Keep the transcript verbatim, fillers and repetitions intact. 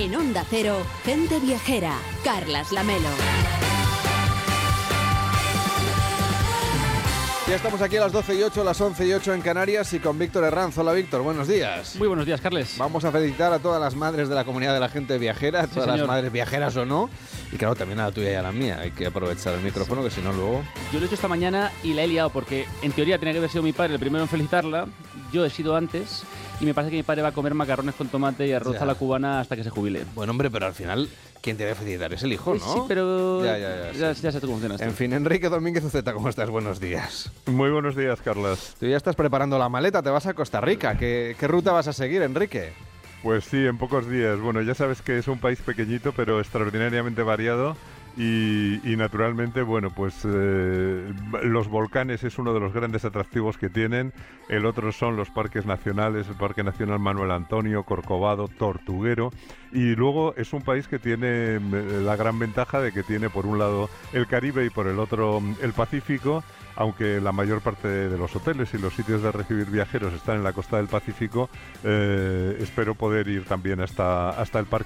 En Onda Cero, Gente Viajera, Carlas Lamelo. Ya estamos aquí a las doce y ocho, a las once y ocho en Canarias y con Víctor Herranz. Hola Víctor, buenos días. Muy buenos días, Carles. Vamos a felicitar a todas las madres de la comunidad de la gente viajera, a Sí, todas señor. las madres viajeras o no. Y claro, también a la tuya y a la mía. Hay que aprovechar el micrófono, que si no luego... Yo lo he hecho esta mañana y la he liado porque en teoría tenía que haber sido mi padre el primero en felicitarla. Yo he sido antes y me parece que mi padre va a comer macarrones con tomate y arroz Ya. a la cubana hasta que se jubile. Bueno, hombre, pero al final, ¿quién te debe felicitar? Es el hijo, ¿no? Sí, pero Ya, ya, ya, ya, sí. ya sé tú cómo funciona esto. En fin, Enrique Domínguez Uceta, ¿cómo estás? Buenos días. Muy buenos días, Carlas. Tú ya estás preparando la maleta, te vas a Costa Rica. ¿Qué, qué ruta vas a seguir, Enrique? Pues sí, en pocos días. Bueno, ya sabes que es un país pequeñito, pero extraordinariamente variado. Y, y naturalmente, bueno, pues eh, los volcanes es uno de los grandes atractivos que tienen. El otro son los parques nacionales, el Parque Nacional Manuel Antonio, Corcovado, Tortuguero. Y luego es un país que tiene eh, la gran ventaja de que tiene por un lado el Caribe y por el otro el Pacífico. Aunque la mayor parte de los hoteles y los sitios de recibir viajeros están en la costa del Pacífico, eh, espero poder ir también hasta, hasta el Parque